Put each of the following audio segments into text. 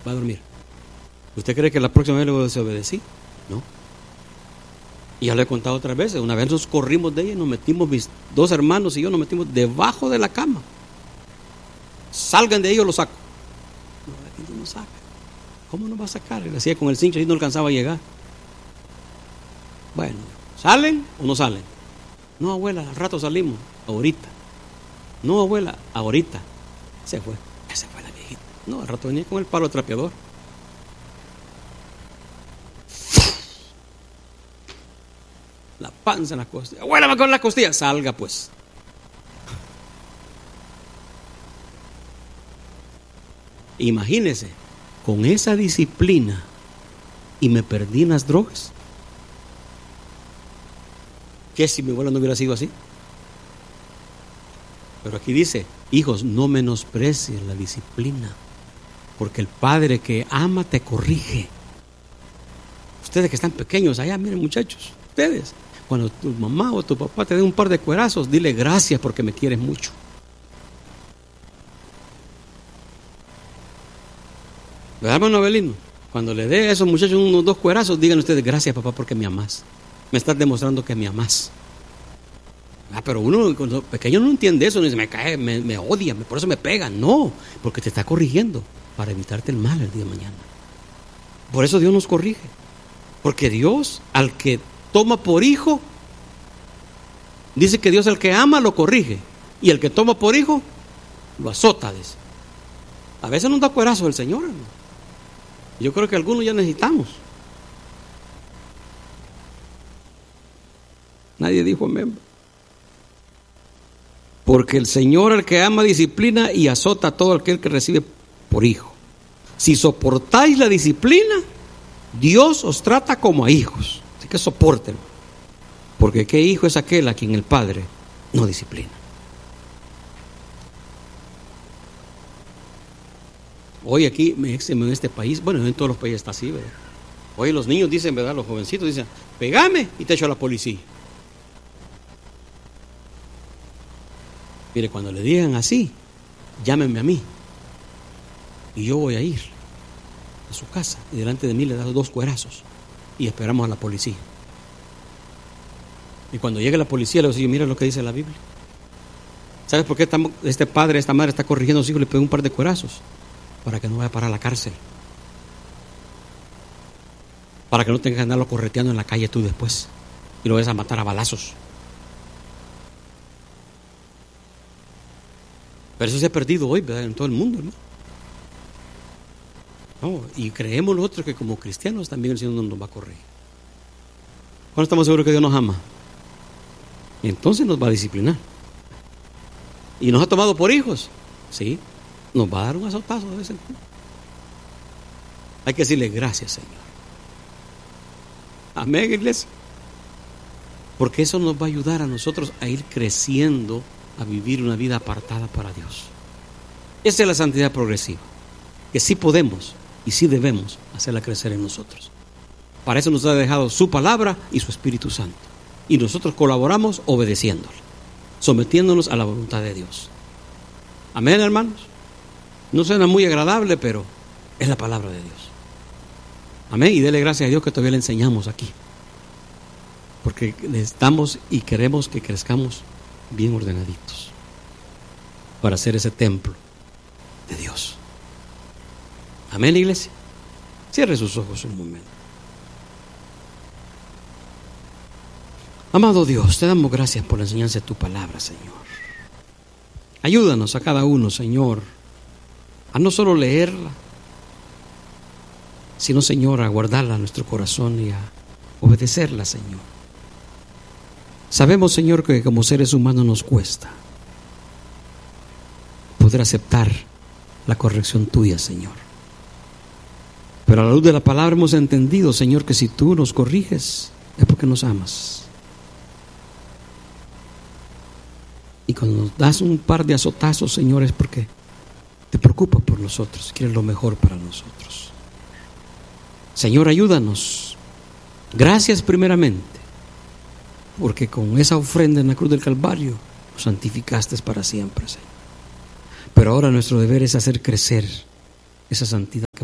va a dormir. ¿Usted cree que la próxima vez le desobedecí? No. Y ya lo he contado otras veces. Una vez nos corrimos de ella y nos metimos, mis 2 hermanos y yo nos metimos debajo de la cama. Salgan de ahí, yo lo saco. No, aquí no nos saca. ¿Cómo nos va a sacar? Le decía con el cincho y no alcanzaba a llegar. Bueno, ¿salen o no salen? No, abuela, al rato salimos. Ahorita. No, abuela, ahorita. Se fue. Ya se fue la viejita. No, al rato venía con el palo trapeador. La panza en las costillas. Abuela, va con las costillas. Salga pues. Imagínese, con esa disciplina y me perdí en las drogas. ¿Qué si mi abuela no hubiera sido así? Pero aquí dice, hijos, no menosprecies la disciplina, porque el padre que ama te corrige. Ustedes que están pequeños allá, miren muchachos, ustedes, cuando tu mamá o tu papá te den un par de cuerazos, dile gracias porque me quieres mucho. ¿Verdad, hermano Abelino? Cuando le dé a esos muchachos unos 2 cuerazos, digan ustedes gracias papá porque me amás. Me estás demostrando que me amás. Pero uno cuando pequeño no entiende eso, no dice, me cae, me odia, por eso me pega. No, porque te está corrigiendo para evitarte el mal el día de mañana. Por eso Dios nos corrige. Porque Dios, al que toma por hijo, dice que Dios al que ama lo corrige. Y el que toma por hijo, lo azota, dice. A veces nos da cuerazo el Señor, hermano. Yo creo que algunos ya necesitamos. Nadie dijo amén. Porque el Señor al que ama disciplina y azota a todo aquel que recibe por hijo. Si soportáis la disciplina, Dios os trata como a hijos. Así que soporten. Porque ¿qué hijo es aquel a quien el Padre no disciplina? Hoy aquí en este país, bueno, en todos los países está así, ¿verdad? Hoy los niños dicen, ¿verdad? Los jovencitos dicen, pégame y te echo a la policía. Mire, cuando le digan así, llámenme a mí y yo voy a ir a su casa y delante de mí le das 2 cuerazos y esperamos a la policía. Y cuando llegue la policía le digo, mira lo que dice la Biblia. ¿Sabes por qué este padre, esta madre está corrigiendo a sus hijos y le pega un par de cuerazos? Para que no vaya a parar a la cárcel. Para que no tengas que andarlo correteando en la calle tú después y lo vayas a matar a balazos. Pero eso se ha perdido hoy, ¿verdad? En todo el mundo, ¿no? No, y creemos nosotros que como cristianos también el Señor no nos va a corregir. ¿Cuándo estamos seguros que Dios nos ama? Y entonces nos va a disciplinar. ¿Y nos ha tomado por hijos? Sí. Nos va a dar un azotazo de vez en cuando. Hay que decirle gracias, Señor. Amén, iglesia. Porque eso nos va a ayudar a nosotros a ir creciendo, a vivir una vida apartada para Dios. Esa es la santidad progresiva, que sí podemos y sí debemos hacerla crecer en nosotros. Para eso nos ha dejado su palabra y su Espíritu Santo. Y nosotros colaboramos obedeciéndole, sometiéndonos a la voluntad de Dios. Amén, hermanos. No suena muy agradable, pero es la palabra de Dios. Amén. Y dele gracias a Dios que todavía le enseñamos aquí. Porque necesitamos y queremos que crezcamos bien ordenaditos para hacer ese templo de Dios. Amén, iglesia. Cierre sus ojos un momento. Amado Dios, te damos gracias por la enseñanza de tu palabra, Señor. Ayúdanos a cada uno, Señor, a no solo leerla, sino, Señor, a guardarla en nuestro corazón y a obedecerla, Señor. Sabemos, Señor, que como seres humanos nos cuesta poder aceptar la corrección tuya, Señor. Pero a la luz de la palabra hemos entendido, Señor, que si tú nos corriges es porque nos amas. Y cuando nos das un par de azotazos, Señor, es porque te preocupas por nosotros, quieres lo mejor para nosotros. Señor, ayúdanos. Gracias primeramente, porque con esa ofrenda en la cruz del Calvario nos santificaste para siempre, Señor. Pero ahora nuestro deber es hacer crecer esa santidad que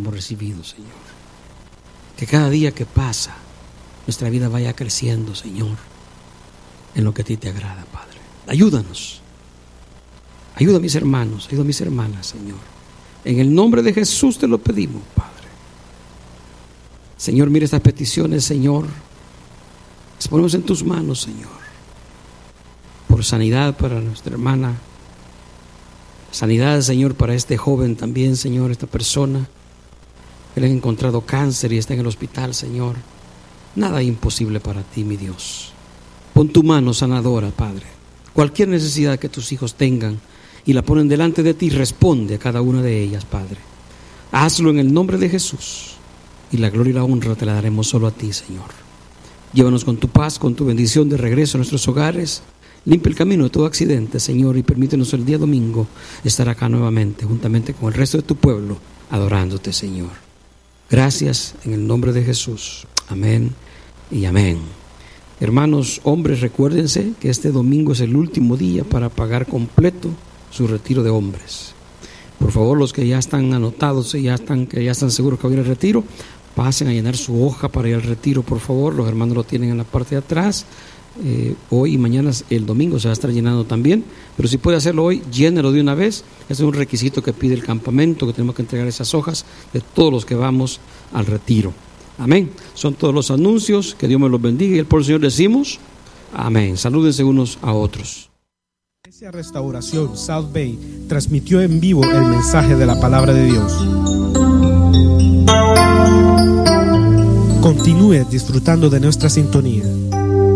hemos recibido, Señor. Que cada día que pasa, nuestra vida vaya creciendo, Señor, en lo que a ti te agrada, Padre. Ayúdanos. Ayuda a mis hermanos, ayuda a mis hermanas, Señor. En el nombre de Jesús te lo pedimos, Padre. Señor, mira estas peticiones, Señor. Las ponemos en tus manos, Señor. Por sanidad para nuestra hermana. Sanidad, Señor, para este joven también, Señor, esta persona. Que le han encontrado cáncer y está en el hospital, Señor. Nada imposible para ti, mi Dios. Pon tu mano sanadora, Padre. Cualquier necesidad que tus hijos tengan y la ponen delante de ti, responde a cada una de ellas, Padre. Hazlo en el nombre de Jesús y la gloria y la honra te la daremos solo a ti, Señor. Llévanos con tu paz, con tu bendición de regreso a nuestros hogares. Limpia el camino de todo accidente, Señor, y permítenos el día domingo estar acá nuevamente, juntamente con el resto de tu pueblo, adorándote, Señor. Gracias en el nombre de Jesús. Amén y amén. Hermanos, hombres, recuérdense que este domingo es el último día para pagar completo su retiro de hombres. Por favor, los que ya están anotados y que ya están seguros que van a ir al retiro, pasen a llenar su hoja para ir al retiro, por favor. Los hermanos lo tienen en la parte de atrás. Hoy y mañana, el domingo, se va a estar llenando también. Pero si puede hacerlo hoy, llénelo de una vez. Ese es un requisito que pide el campamento, que tenemos que entregar esas hojas de todos los que vamos al retiro. Amén. Son todos los anuncios. Que Dios me los bendiga. Y el por el Señor decimos amén. Salúdense unos a otros. Iglesia Restauración South Bay transmitió en vivo el mensaje de la palabra de Dios. Continúe disfrutando de nuestra sintonía.